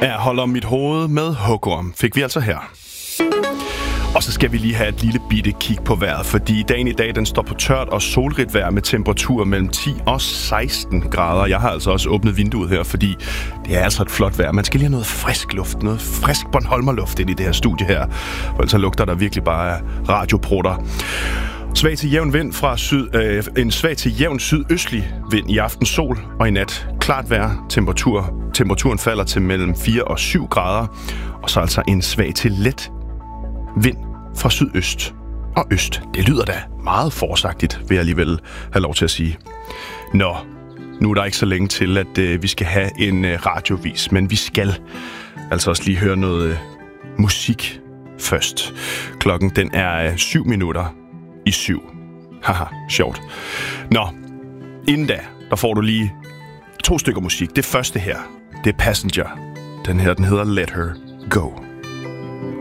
Jeg holder mit hoved med hugorm, fik vi altså her. Og så skal vi lige have et lille bitte kig på vejret, fordi dagen i dag, den står på tørt og solrigt vejr med temperaturer mellem 10 og 16 grader. Jeg har altså også åbnet vinduet her, fordi det er altså et flot vejr. Man skal lige have noget frisk luft, noget frisk Bornholmerluft ind i det her studie her, for ellers lugter der virkelig bare af radioprutter. Svag til jævn vind fra en svag til jævn sydøstlig vind i aften, sol og i nat. Klart vejr, temperaturen falder til mellem 4 og 7 grader, og så altså en svag til let vind fra sydøst og øst. Det lyder da meget forsagtigt, vil jeg alligevel have lov til at sige. Nå, nu er der ikke så længe til, at vi skal have en radiovis, men vi skal altså også lige høre noget musik først. Klokken den er 7 minutter i 7. Haha, sjovt. Nå, inden da, der får du lige 2 stykker musik. Det første her, det er Passenger. Den her, den hedder Let Her Go.